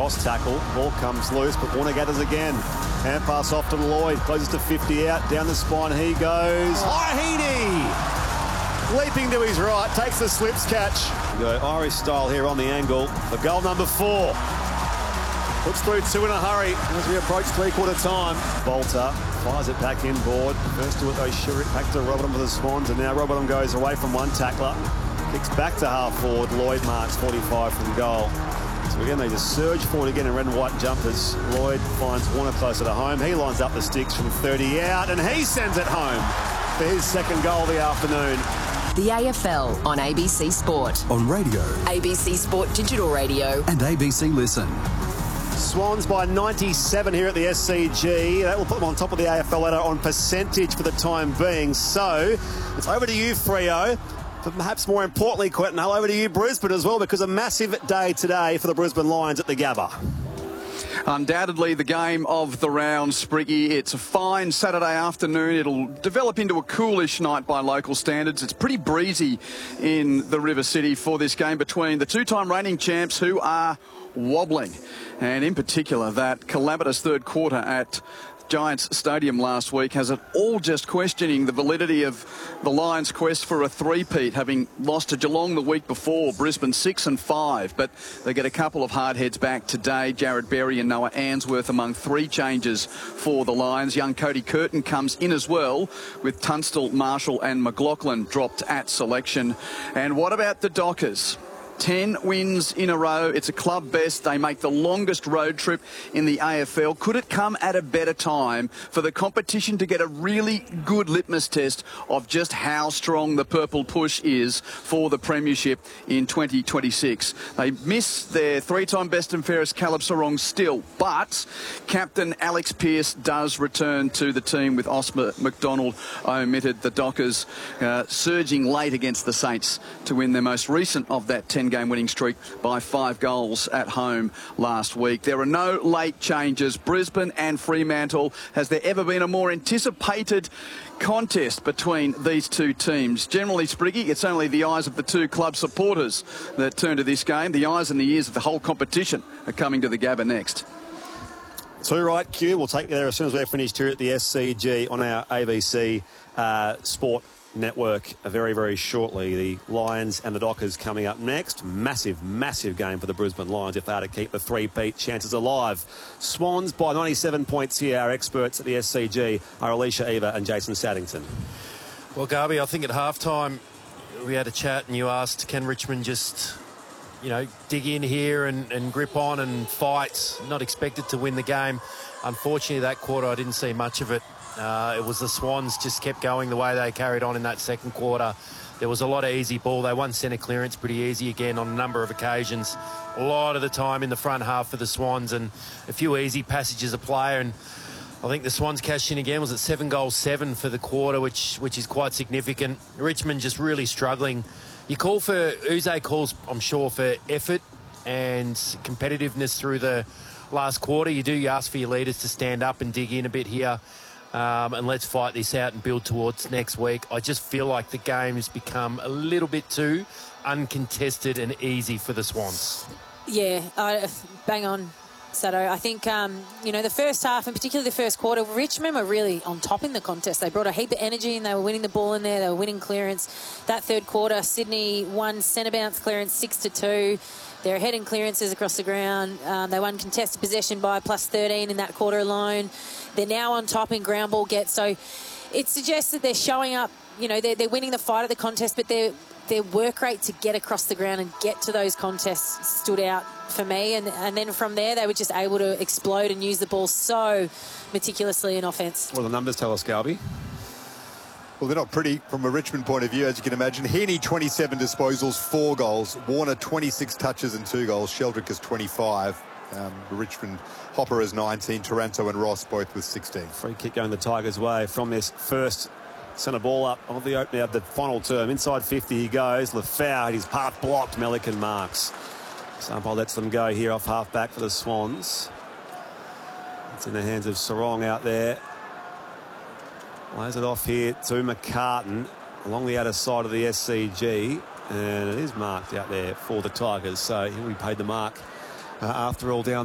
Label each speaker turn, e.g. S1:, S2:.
S1: cross tackle. Ball comes loose, but Warner gathers again. Hand pass off to Lloyd. Closes to 50 out. Down the spine he goes. Heaney! Leaping to his right. Takes the slips catch. We go Irish style here on the angle. For goal number 4. Puts through 2 in a hurry as we approach three-quarter time. Bolter fires it back inboard. First to it though, Shurik back to Robertson for the Swans, and now Robertson goes away from one tackler. Kicks back to half forward. Lloyd marks 45 from goal. So again, they just surge forward again in red and white jumpers. Lloyd finds Warner closer to home. He lines up the sticks from 30 out, and he sends it home for his second goal of the afternoon.
S2: The AFL on ABC Sport.
S3: On radio.
S2: ABC Sport Digital Radio.
S3: And ABC Listen.
S1: Swans by 97 here at the SCG. That will put them on top of the AFL ladder on percentage for the time being. So it's over to you, Freo. But perhaps more importantly, Quentin, over to you, Brisbane, as well, because a massive day today for the Brisbane Lions at the Gabba.
S4: Undoubtedly the game of the round, Spriggy. It's a fine Saturday afternoon. It'll develop into a coolish night by local standards. It's pretty breezy in the River City for this game between the two-time reigning champs who are wobbling. And in particular, that calamitous third quarter at Giants Stadium last week has it all just questioning the validity of the Lions' quest for a three-peat, having lost to Geelong the week before. Brisbane 6-5, but they get a couple of hard heads back today. Jared Berry and Noah Answorth among 3 changes for the Lions. Young Cody Curtin comes in as well, with Tunstall, Marshall and McLaughlin dropped at selection. And what about the Dockers? 10 wins in a row. It's a club best. They make the longest road trip in the AFL. Could it come at a better time for the competition to get a really good litmus test of just how strong the purple push is for the premiership in 2026? They miss their 3-time best and fairest Caleb Sarong still, but captain Alex Pearce does return to the team with Oscar McDonald omitted. The Dockers surging late against the Saints to win their most recent of that 10-game winning streak by 5 goals at home last week. There are no late changes. Brisbane and Fremantle. Has there ever been a more anticipated contest between these two teams? Generally, Spriggy, it's only the eyes of the two club supporters that turn to this game. The eyes and the ears of the whole competition are coming to the Gabba next.
S1: Too right, Q. We'll take you there as soon as we're finished here at the SCG on our ABC Sport Network very, very shortly. The Lions and the Dockers coming up next. Massive, massive game for the Brisbane Lions if they are to keep the three-peat chances alive. Swans by 97 points here. Our experts at the SCG are Alicia Eva and Jason Saddington.
S5: Well, Garby, I think at halftime we had a chat and you asked, can Richmond just, dig in here and grip on and fight? Not expected to win the game. Unfortunately, that quarter I didn't see much of it. It was the Swans just kept going the way they carried on in that second quarter. There was a lot of easy ball. They won centre clearance pretty easy again on a number of occasions. A lot of the time in the front half for the Swans and a few easy passages of play. And I think the Swans cashed in again. Was at 7 goals, 7 for the quarter, which is quite significant. Richmond just really struggling. You call for, Uze calls, I'm sure, for effort and competitiveness through the last quarter. You ask for your leaders to stand up and dig in a bit here. And let's fight this out and build towards next week. I just feel like the game has become a little bit too uncontested and easy for the Swans.
S6: Yeah, bang on, Sado. I think, the first half, and particularly the first quarter, Richmond were really on top in the contest. They brought a heap of energy and they were winning the ball in there. They were winning clearance. That third quarter, Sydney won centre bounce clearance 6-2. They're ahead in clearances across the ground. They won contested possession by +13 in that quarter alone. They're now on top in ground ball gets. So it suggests that they're showing up. They're winning the fight of the contest, but their work rate to get across the ground and get to those contests stood out for me. And then from there, they were just able to explode and use the ball so meticulously in offence.
S1: What do the numbers tell us, Garby?
S7: Well, they're not pretty from a Richmond point of view, as you can imagine. Heaney, 27 disposals, 4 goals. Warner, 26 touches and 2 goals. Sheldrick is 25. Richmond, Hopper is 19. Taranto and Ross both with 16.
S1: Free kick going the Tigers' way from this first centre ball up of the opening of the final term. Inside 50 he goes. Lefau had his path blocked. Melican marks. Sampo lets them go here off half-back for the Swans. It's in the hands of Sarong out there. Lays it off here to McCartan along the outer side of the SCG. And it is marked out there for the Tigers. So he'll be paid the mark after all down